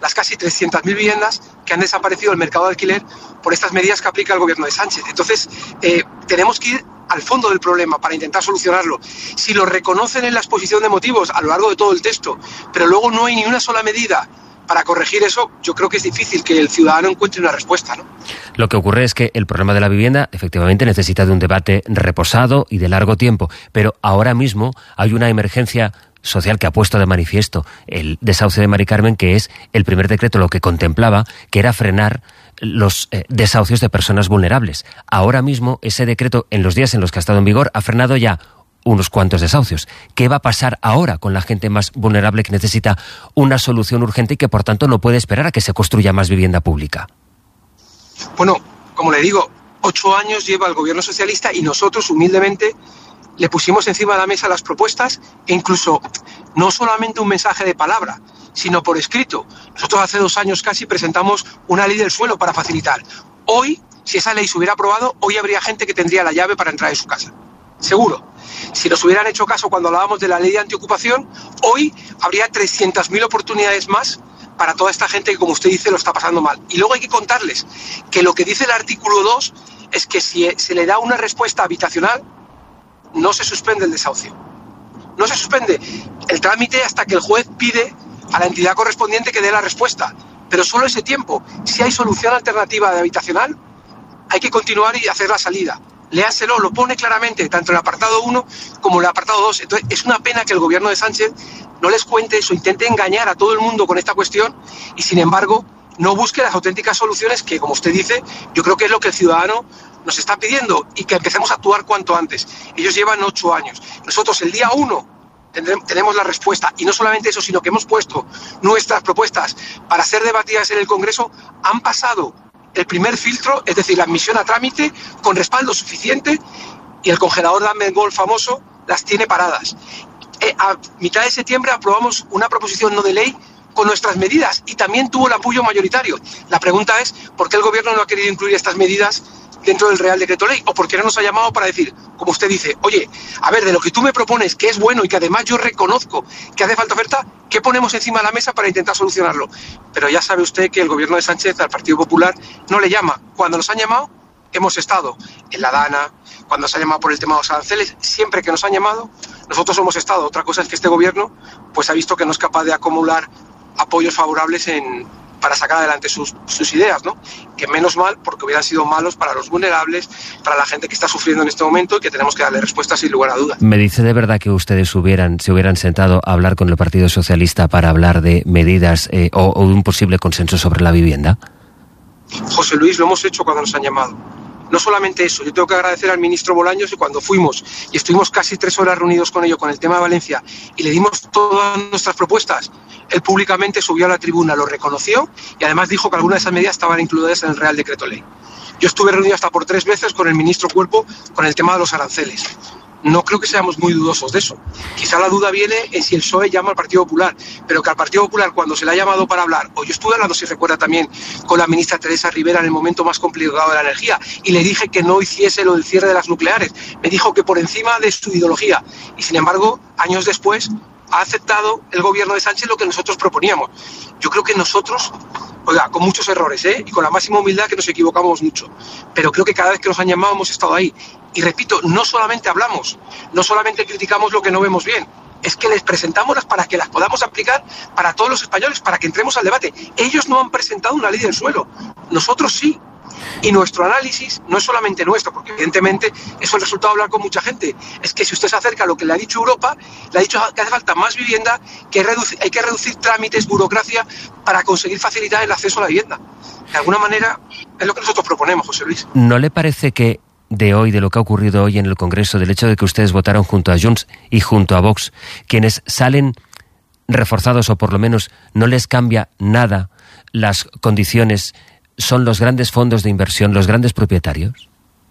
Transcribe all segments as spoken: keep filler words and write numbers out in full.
las casi trescientas mil viviendas que han desaparecido del mercado de alquiler por estas medidas que aplica el gobierno de Sánchez. Entonces, eh, tenemos que ir al fondo del problema para intentar solucionarlo. Si lo reconocen en la exposición de motivos a lo largo de todo el texto, pero luego no hay ni una sola medida para corregir eso, yo creo que es difícil que el ciudadano encuentre una respuesta, ¿no? Lo que ocurre es que el problema de la vivienda efectivamente necesita de un debate reposado y de largo tiempo, pero ahora mismo hay una emergencia social que ha puesto de manifiesto el desahucio de Mari Carmen, que es el primer decreto lo que contemplaba, que era frenar los eh, desahucios de personas vulnerables. Ahora mismo ese decreto, en los días en los que ha estado en vigor, ha frenado ya unos cuantos desahucios. ¿Qué va a pasar ahora con la gente más vulnerable que necesita una solución urgente y que por tanto no puede esperar a que se construya más vivienda pública? Bueno, como le digo, ocho años lleva el gobierno socialista y nosotros humildemente le pusimos encima de la mesa las propuestas e incluso no solamente un mensaje de palabra, sino por escrito. Nosotros hace dos años casi presentamos una ley del suelo para facilitar. Hoy, si esa ley se hubiera aprobado, hoy habría gente que tendría la llave para entrar en su casa. Seguro. Si nos hubieran hecho caso cuando hablábamos de la ley de antiocupación, hoy habría trescientas mil oportunidades más para toda esta gente que, como usted dice, lo está pasando mal. Y luego hay que contarles que lo que dice el artículo dos es que si se le da una respuesta habitacional, no se suspende el desahucio. No se suspende el trámite hasta que el juez pide a la entidad correspondiente que dé la respuesta. Pero solo ese tiempo. Si hay solución alternativa de habitacional, hay que continuar y hacer la salida. Léanselo, lo pone claramente, tanto en el apartado uno como en el apartado dos. Entonces, es una pena que el gobierno de Sánchez no les cuente eso, intente engañar a todo el mundo con esta cuestión y, sin embargo, no busque las auténticas soluciones que, como usted dice, yo creo que es lo que el ciudadano nos está pidiendo y que empecemos a actuar cuanto antes. Ellos llevan ocho años. Nosotros el día uno tendremos, tenemos la respuesta y no solamente eso, sino que hemos puesto nuestras propuestas para ser debatidas en el Congreso. Han pasado el primer filtro, es decir, la admisión a trámite con respaldo suficiente y el congelador de Armengol famoso las tiene paradas. Eh, a mitad de septiembre aprobamos una proposición no de ley con nuestras medidas y también tuvo el apoyo mayoritario. La pregunta es, ¿por qué el gobierno no ha querido incluir estas medidas dentro del Real Decreto Ley? ¿O por qué no nos ha llamado para decir, como usted dice, oye, a ver, de lo que tú me propones, que es bueno y que además yo reconozco que hace falta oferta, ¿qué ponemos encima de la mesa para intentar solucionarlo? Pero ya sabe usted que el gobierno de Sánchez al Partido Popular no le llama. Cuando nos han llamado, hemos estado en la Dana, cuando nos han llamado por el tema de los aranceles, siempre que nos han llamado, nosotros hemos estado. Otra cosa es que este gobierno pues ha visto que no es capaz de acumular apoyos favorables en, para sacar adelante sus, sus ideas, ¿no? Que menos mal, porque hubieran sido malos para los vulnerables, para la gente que está sufriendo en este momento y que tenemos que darle respuestas sin lugar a dudas. ¿Me dice de verdad que ustedes hubieran, se hubieran sentado a hablar con el Partido Socialista para hablar de medidas eh, o, o un posible consenso sobre la vivienda? José Luis, lo hemos hecho cuando nos han llamado. No solamente eso, yo tengo que agradecer al ministro Bolaños y cuando fuimos y estuvimos casi tres horas reunidos con ello con el tema de Valencia y le dimos todas nuestras propuestas, él públicamente subió a la tribuna, lo reconoció y además dijo que algunas de esas medidas estaban incluidas en el Real Decreto Ley. Yo estuve reunido hasta por tres veces con el ministro Cuerpo con el tema de los aranceles. No creo que seamos muy dudosos de eso. Quizá la duda viene en si el P S O E llama al Partido Popular, pero que al Partido Popular cuando se le ha llamado para hablar, o yo estuve hablando, si recuerda también, con la ministra Teresa Rivera en el momento más complicado de la energía, y le dije que no hiciese lo del cierre de las nucleares. Me dijo que por encima de su ideología, y sin embargo, años después, ha aceptado el gobierno de Sánchez lo que nosotros proponíamos. Yo creo que nosotros, oiga, con muchos errores, ¿eh? Y con la máxima humildad que nos equivocamos mucho, pero creo que cada vez que nos han llamado hemos estado ahí. Y repito, no solamente hablamos, no solamente criticamos lo que no vemos bien, es que les presentamos las para que las podamos aplicar para todos los españoles, para que entremos al debate. Ellos no han presentado una ley del suelo, nosotros sí. Y nuestro análisis no es solamente nuestro, porque evidentemente eso es el resultado de hablar con mucha gente. Es que si usted se acerca a lo que le ha dicho Europa, le ha dicho que hace falta más vivienda, que hay, reducir, hay que reducir trámites, burocracia, para conseguir facilitar el acceso a la vivienda. De alguna manera es lo que nosotros proponemos, José Luis. ¿No le parece que de hoy, de lo que ha ocurrido hoy en el Congreso, del hecho de que ustedes votaron junto a Junts y junto a Vox, quienes salen reforzados o por lo menos no les cambia nada las condiciones, son los grandes fondos de inversión, los grandes propietarios?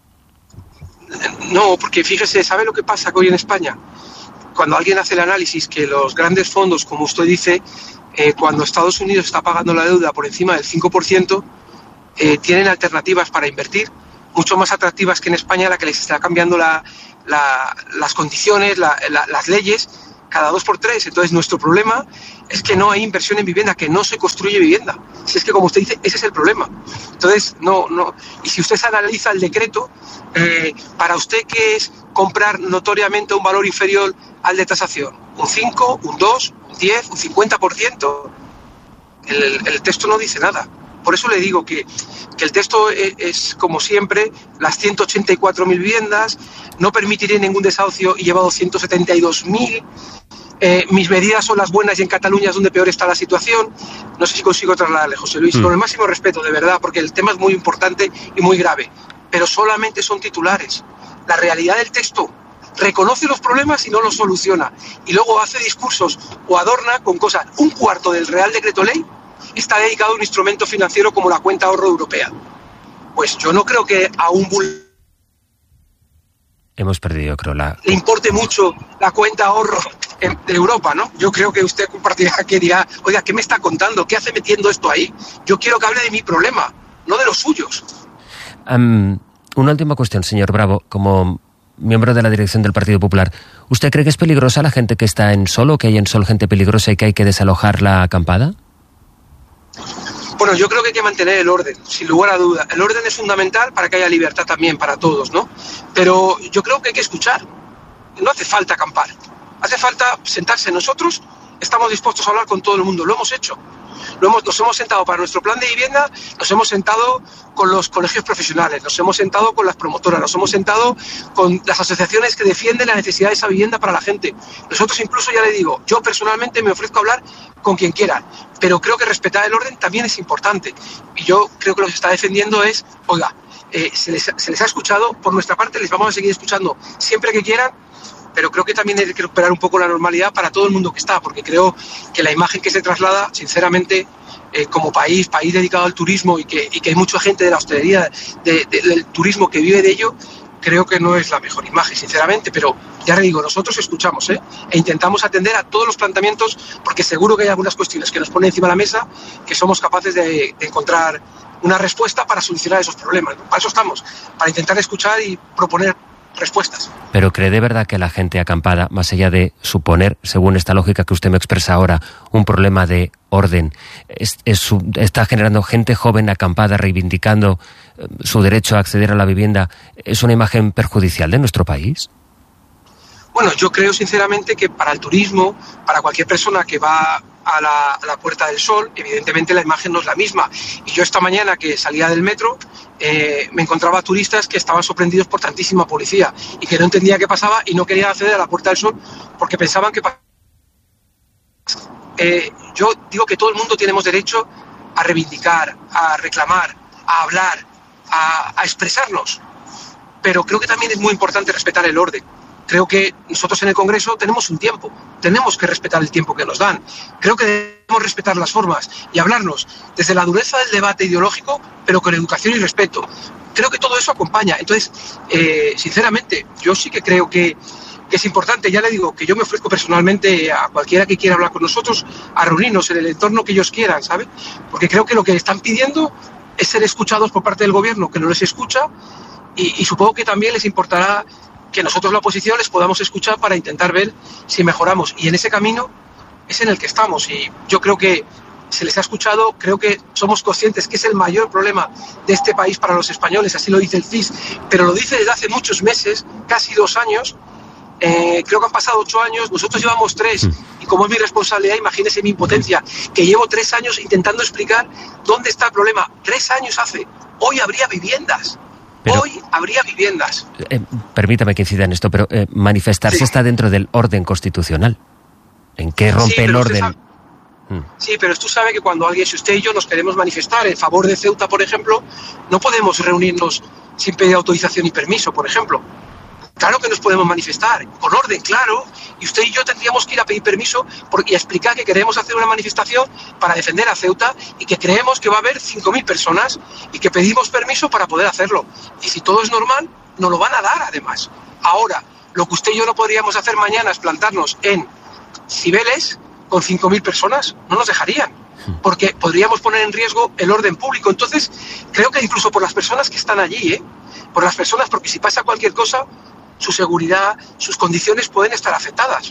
No, porque fíjese, ¿sabe lo que pasa hoy en España? Cuando alguien hace el análisis que los grandes fondos, como usted dice, eh, cuando Estados Unidos está pagando la deuda por encima del cinco por ciento, eh, tienen alternativas para invertir, mucho más atractivas que en España, la que les está cambiando la, la, las condiciones, la, la, las leyes. cada dos por tres. Entonces, nuestro problema es que no hay inversión en vivienda, que no se construye vivienda. Si es que, como usted dice, ese es el problema. Entonces, no, no. Y si usted analiza el decreto, eh, para usted, ¿qué es comprar notoriamente un valor inferior al de tasación? ¿Un cinco, un dos, un diez, un cincuenta por ciento? El, el, el texto no dice nada. Por eso le digo que, que el texto es, es, como siempre, las ciento ochenta y cuatro mil viviendas, no permitiré ningún desahucio y lleva doscientos setenta y dos mil. Eh, mis medidas son las buenas y en Cataluña es donde peor está la situación. No sé si consigo trasladarle, José Luis, mm. con el máximo respeto, de verdad, porque el tema es muy importante y muy grave, pero solamente son titulares. La realidad del texto reconoce los problemas y no los soluciona, y luego hace discursos o adorna con cosas. Un cuarto del Real Decreto Ley está dedicado a un instrumento financiero como la cuenta ahorro europea. Pues yo no creo que a un bull... Hemos perdido, creo, la... le importe mucho la cuenta ahorro de Europa, ¿no? Yo creo que usted compartirá que dirá, oiga, ¿qué me está contando? ¿Qué hace metiendo esto ahí? Yo quiero que hable de mi problema, no de los suyos. Um, una última cuestión, señor Bravo, como miembro de la dirección del Partido Popular. ¿Usted cree que es peligrosa la gente que está en Sol, o que hay en Sol gente peligrosa y que hay que desalojar la acampada? Bueno, yo creo que hay que mantener el orden, sin lugar a duda. El orden es fundamental para que haya libertad también para todos, ¿no? Pero yo creo que hay que escuchar. No hace falta acampar. Hace falta sentarse. Nosotros estamos dispuestos a hablar con todo el mundo. Lo hemos hecho. Lo hemos, nos hemos sentado para nuestro plan de vivienda, nos hemos sentado con los colegios profesionales, nos hemos sentado con las promotoras, nos hemos sentado con las asociaciones que defienden la necesidad de esa vivienda para la gente. Nosotros incluso, ya le digo, yo personalmente me ofrezco a hablar con quien quiera, pero creo que respetar el orden también es importante. Y yo creo que lo que se está defendiendo es, oiga, eh, se, les, se les ha escuchado, por nuestra parte les vamos a seguir escuchando siempre que quieran, pero creo que también hay que recuperar un poco la normalidad para todo el mundo que está, porque creo que la imagen que se traslada, sinceramente, eh, como país, país dedicado al turismo y que, y que hay mucha gente de la hostelería, de, de, del turismo que vive de ello, creo que no es la mejor imagen, sinceramente, pero ya le digo, nosotros escuchamos, ¿eh? e intentamos atender a todos los planteamientos, porque seguro que hay algunas cuestiones que nos ponen encima de la mesa que somos capaces de, de encontrar una respuesta para solucionar esos problemas, ¿no? Para eso estamos, para intentar escuchar y proponer respuestas. ¿Pero cree de verdad que la gente acampada, más allá de suponer, según esta lógica que usted me expresa ahora, un problema de orden, es, es, está generando gente joven acampada reivindicando su derecho a acceder a la vivienda? ¿Es una imagen perjudicial de nuestro país? Bueno, yo creo sinceramente que para el turismo, para cualquier persona que va a la, a la Puerta del Sol, evidentemente la imagen no es la misma. Y yo esta mañana que salía del metro, eh, me encontraba turistas que estaban sorprendidos por tantísima policía y que no entendía qué pasaba y no querían acceder a la Puerta del Sol porque pensaban que... Eh, yo digo que todo el mundo tenemos derecho a reivindicar, a reclamar, a hablar, a, a expresarnos. Pero creo que también es muy importante respetar el orden. Creo que nosotros en el Congreso tenemos un tiempo, tenemos que respetar el tiempo que nos dan. Creo que debemos respetar las formas y hablarnos desde la dureza del debate ideológico, pero con educación y respeto. Creo que todo eso acompaña. Entonces, eh, sinceramente, yo sí que creo que, que es importante. Ya le digo que yo me ofrezco personalmente a cualquiera que quiera hablar con nosotros, a reunirnos en el entorno que ellos quieran, ¿sabe? Porque creo que lo que están pidiendo es ser escuchados por parte del Gobierno, que no les escucha, y, y supongo que también les importará que nosotros la oposición les podamos escuchar para intentar ver si mejoramos. Y en ese camino es en el que estamos. Y yo creo que se les ha escuchado, creo que somos conscientes que es el mayor problema de este país para los españoles, así lo dice el C I S, pero lo dice desde hace muchos meses, casi dos años. Eh, creo que han pasado ocho años, nosotros llevamos tres, y como es mi responsabilidad, imagínese mi impotencia, que llevo tres años intentando explicar dónde está el problema. Tres años hace, hoy habría viviendas. Pero, Hoy habría viviendas. Eh, permítame que incida en esto, pero eh, manifestarse sí. está dentro del orden constitucional. ¿En qué rompe sí, el orden? Sabe, mm. Sí, pero tú sabes que cuando alguien, si usted y yo nos queremos manifestar en favor de Ceuta, por ejemplo, no podemos reunirnos sin pedir autorización y permiso, por ejemplo. Claro que nos podemos manifestar, con orden, claro, y usted y yo tendríamos que ir a pedir permiso por, y a explicar que queremos hacer una manifestación para defender a Ceuta y que creemos que va a haber cinco mil personas y que pedimos permiso para poder hacerlo. Y si todo es normal, nos lo van a dar además. Ahora, lo que usted y yo no podríamos hacer mañana es plantarnos en Cibeles con cinco mil personas, no nos dejarían, porque podríamos poner en riesgo el orden público. Entonces, creo que incluso por las personas que están allí, ¿eh? por las personas, porque si pasa cualquier cosa, su seguridad, sus condiciones pueden estar afectadas.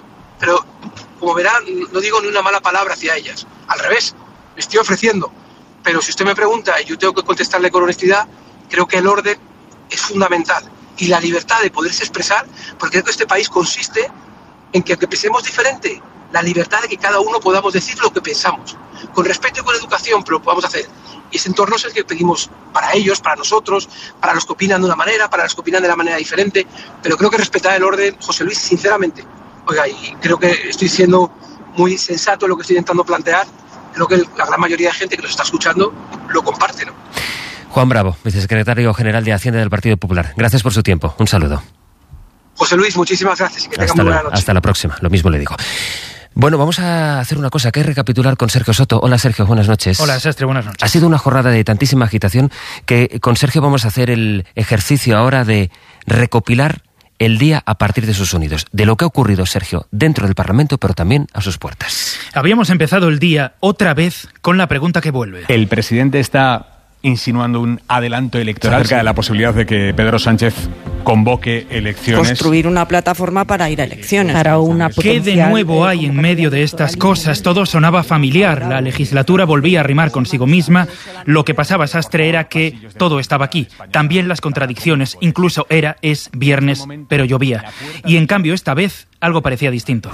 pero como verán, no digo ni una mala palabra hacia ellas. Al revés, me estoy ofreciendo. Pero si usted me pregunta y yo tengo que contestarle con honestidad, creo que el orden es fundamental. Y la libertad de poderse expresar, porque creo que este país consiste en que aunque pensemos diferente, la libertad de que cada uno podamos decir lo que pensamos, con respeto y con educación, pero lo podamos hacer. Y ese entorno es el que pedimos para ellos, para nosotros, para los que opinan de una manera, para los que opinan de la manera diferente, pero creo que respetar el orden, José Luis, sinceramente, oiga, y creo que estoy siendo muy sensato en lo que estoy intentando plantear, creo que la gran mayoría de gente que nos está escuchando lo comparte, ¿no? Juan Bravo, vicesecretario general de Hacienda del Partido Popular. Gracias por su tiempo. Un saludo. José Luis, muchísimas gracias y que tengan muy buena noche. Hasta la próxima, lo mismo le digo. Bueno, vamos a hacer una cosa, que es recapitular con Sergio Soto. Hola Sergio, buenas noches. Hola Sastre, buenas noches. Ha sido una jornada de tantísima agitación que con Sergio vamos a hacer el ejercicio ahora de recopilar el día a partir de sus sonidos, de lo que ha ocurrido, Sergio, dentro del Parlamento, pero también a sus puertas. Habíamos empezado el día otra vez con la pregunta que vuelve. El presidente está insinuando un adelanto electoral acerca de la posibilidad de que Pedro Sánchez convoque elecciones. Construir una plataforma para ir a elecciones. Para una ¿Qué de nuevo hay en medio de estas cosas? Todo sonaba familiar. La legislatura volvía a rimar consigo misma. Lo que pasaba, Sastre, era que todo estaba aquí. También las contradicciones. Incluso era, es viernes, pero llovía. Y en cambio, esta vez, algo parecía distinto.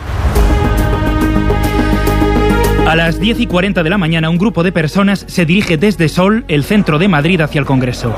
A las diez y cuarenta de la mañana, un grupo de personas se dirige desde Sol, el centro de Madrid, hacia el Congreso.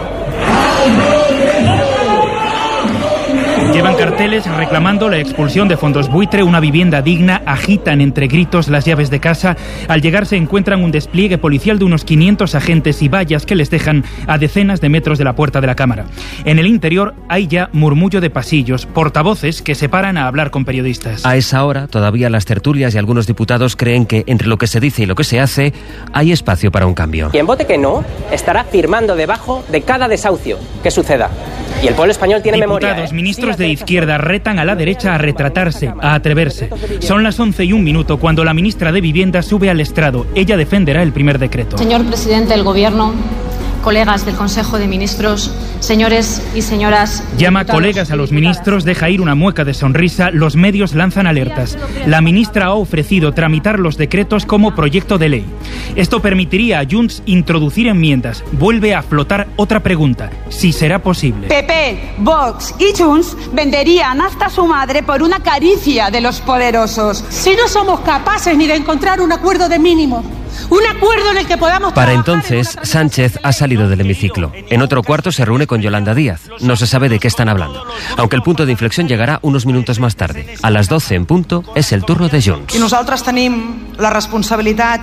Llevan carteles reclamando la expulsión de fondos buitre, una vivienda digna, agitan entre gritos las llaves de casa. Al llegar se encuentran un despliegue policial de unos quinientos agentes y vallas que les dejan a decenas de metros de la puerta de la Cámara. En el interior hay ya murmullo de pasillos, portavoces que se paran a hablar con periodistas. A esa hora, todavía las tertulias y algunos diputados creen que entre lo que se dice y lo que se hace, hay espacio para un cambio. Quien vote que no, estará firmando debajo de cada desahucio que suceda. Y el pueblo español tiene Diputados, memoria. ¿eh? Ministros de izquierda retan a la derecha a retratarse, a atreverse. Son las once y un minuto cuando la ministra de Vivienda sube al estrado. Ella defenderá el primer decreto. Señor presidente del Gobierno, colegas del Consejo de Ministros, señores y señoras... Llama colegas a los ministros, deja ir una mueca de sonrisa, los medios lanzan alertas. La ministra ha ofrecido tramitar los decretos como proyecto de ley. Esto permitiría a Junts introducir enmiendas. Vuelve a flotar otra pregunta, si será posible. P P, Vox y Junts venderían hasta su madre por una caricia de los poderosos. Si no somos capaces ni de encontrar un acuerdo de mínimo, un acuerdo en el que podamos... Para entonces, Sánchez ha salido del hemiciclo. En otro cuarto se reúne con Yolanda Díaz. No se sabe de qué están hablando. Aunque el punto de inflexión llegará unos minutos más tarde. A las doce en punto es el turno de Junts. I nosaltres tenim la responsabilitat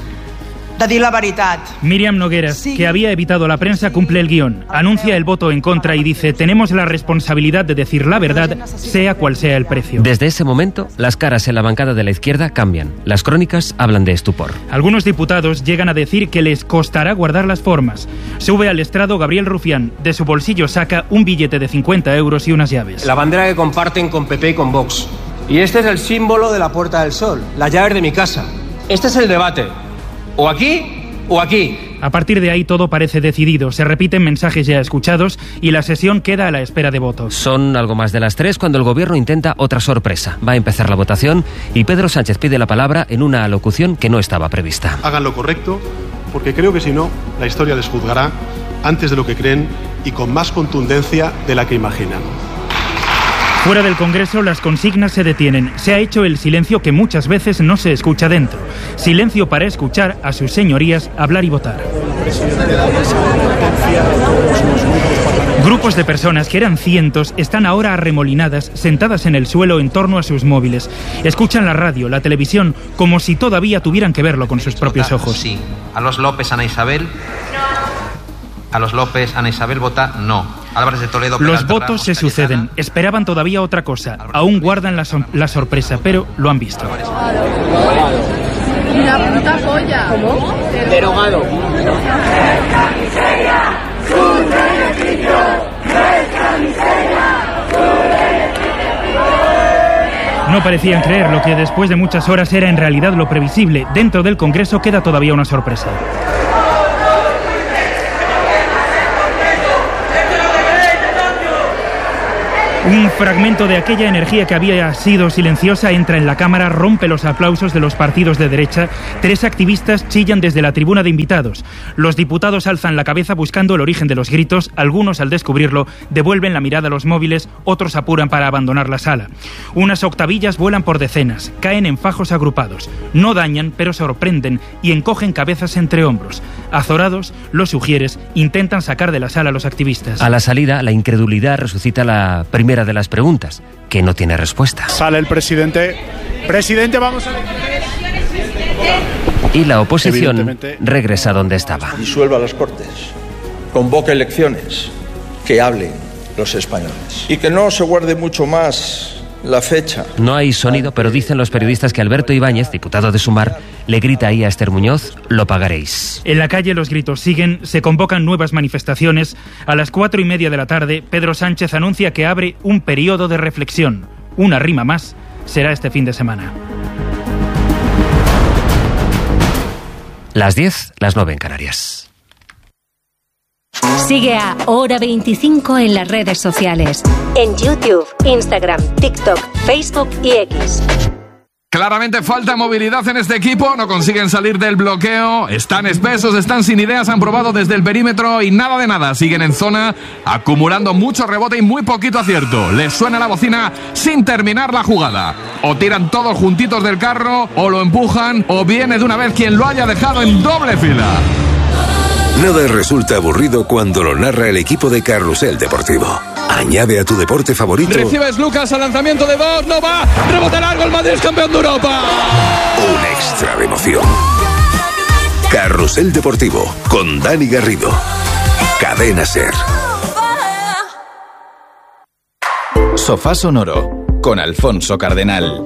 de dir la veritat. Míriam Nogueras, que había evitado la prensa, cumple el guión. Anuncia el voto en contra y dice: tenemos la responsabilidad de decir la verdad, sea cual sea el precio. Desde ese momento, las caras en la bancada de la izquierda cambian. Las crónicas hablan de estupor. Algunos diputados llegan a decir que les costará guardar las formas. Sube al estrado Gabriel Rufián. De su bolsillo saca un billete de cincuenta euros y unas llaves. La bandera que comparten con P P y con Vox. Y este es el símbolo de la Puerta del Sol, las llaves de mi casa. Este es el debate. O aquí o aquí. A partir de ahí todo parece decidido. Se repiten mensajes ya escuchados y la sesión queda a la espera de votos. Son algo más de las tres cuando el gobierno intenta otra sorpresa. Va a empezar la votación y Pedro Sánchez pide la palabra en una alocución que no estaba prevista. Hagan lo correcto, porque creo que si no, la historia les juzgará antes de lo que creen y con más contundencia de la que imaginan. Fuera del Congreso las consignas se detienen. Se ha hecho el silencio que muchas veces no se escucha dentro. Silencio para escuchar a sus señorías hablar y votar. Grupos de personas, que eran cientos, están ahora arremolinadas, sentadas en el suelo en torno a sus móviles. Escuchan la radio, la televisión, como si todavía tuvieran que verlo con sus propios ojos. Sí. A los López, Ana Isabel. A los López, Ana Isabel vota no. Álvarez de Toledo, los votos se suceden. Esperaban todavía otra cosa. Aún guardan la, so- la sorpresa, pero lo han visto. La puta polla. ¿Cómo? Derogado. No parecían creer lo que después de muchas horas era en realidad lo previsible. Dentro del Congreso queda todavía una sorpresa. Un fragmento de aquella energía que había sido silenciosa entra en la cámara, rompe los aplausos de los partidos de derecha. Tres activistas chillan desde la tribuna de invitados. Los diputados alzan la cabeza buscando el origen de los gritos. Algunos, al descubrirlo, devuelven la mirada a los móviles, otros apuran para abandonar la sala. Unas octavillas vuelan por decenas, caen en fajos agrupados. No dañan, pero sorprenden y encogen cabezas entre hombros. Azorados, los sugieres intentan sacar de la sala a los activistas. A la salida, la incredulidad resucita la primera de las preguntas, que no tiene respuesta. Sale el presidente. Presidente, vamos a... Y la oposición regresa donde estaba. Disuelva las Cortes, convoque elecciones, que hablen los españoles y que no se guarde mucho más la fecha. No hay sonido, pero dicen los periodistas que Alberto Ibáñez, diputado de Sumar, le grita ahí a Esther Muñoz: lo pagaréis. En la calle los gritos siguen, se convocan nuevas manifestaciones. A las cuatro y media de la tarde, Pedro Sánchez anuncia que abre un periodo de reflexión. Una rima más será este fin de semana. Las diez, las nueve en Canarias. Sigue a Hora veinticinco en las redes sociales. En YouTube, Instagram, TikTok, Facebook y X. Claramente falta movilidad en este equipo, no consiguen salir del bloqueo, están espesos, están sin ideas, han probado desde el perímetro y nada de nada, siguen en zona, acumulando mucho rebote y muy poquito acierto. Les suena la bocina sin terminar la jugada. O tiran todos juntitos del carro, o lo empujan, o viene de una vez quien lo haya dejado en doble fila. Nada resulta aburrido cuando lo narra el equipo de Carrusel Deportivo. Añade a tu deporte favorito. Recibes Lucas al lanzamiento de dos, no va, rebote largo, el Madrid es campeón de Europa. Un extra de emoción. Carrusel Deportivo con Dani Garrido. Cadena SER. Sofá Sonoro con Alfonso Cardenal.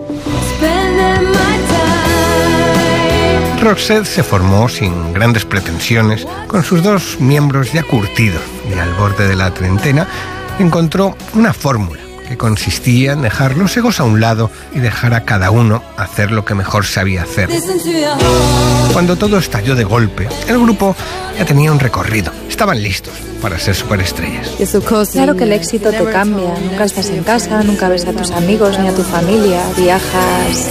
Roxette se formó sin grandes pretensiones, con sus dos miembros ya curtidos y al borde de la treintena. Encontró una fórmula que consistía en dejar los egos a un lado y dejar a cada uno hacer lo que mejor sabía hacer. Cuando todo estalló de golpe, el grupo ya tenía un recorrido. Estaban listos para ser superestrellas. Claro que el éxito te cambia. Nunca estás en casa, nunca ves a tus amigos ni a tu familia. Viajas...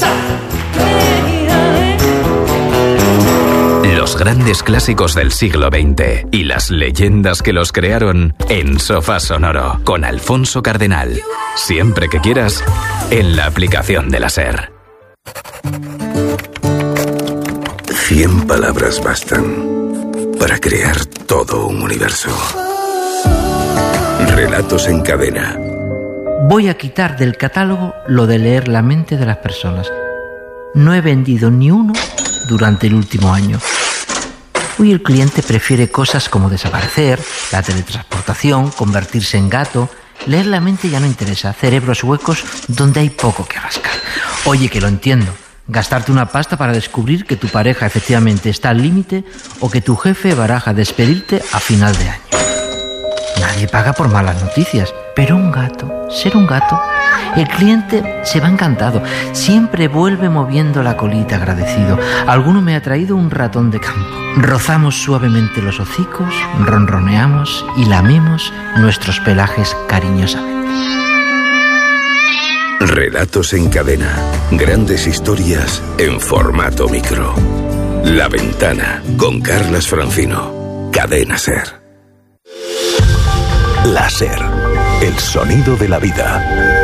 Los grandes clásicos del siglo veinte y las leyendas que los crearon en Sofá Sonoro con Alfonso Cardenal. Siempre que quieras, en la aplicación de la SER. Cien palabras bastan para crear todo un universo. Relatos en cadena. Voy a quitar del catálogo lo de leer la mente de las personas. No he vendido ni uno durante el último año. Hoy el cliente prefiere cosas como desaparecer, la teletransportación, convertirse en gato. Leer la mente ya no interesa, cerebros huecos donde hay poco que rascar. Oye, que lo entiendo, gastarte una pasta para descubrir que tu pareja efectivamente está al límite o que tu jefe baraja despedirte a final de año. Nadie paga por malas noticias, pero un gato, ser un gato, el cliente se va encantado, siempre vuelve moviendo la colita agradecido. Alguno me ha traído un ratón de campo. Rozamos suavemente los hocicos, ronroneamos y lamemos nuestros pelajes cariñosamente. Relatos en cadena. Grandes historias en formato micro. La Ventana con Carlas Francino. Cadena SER. La SER. El sonido de la vida.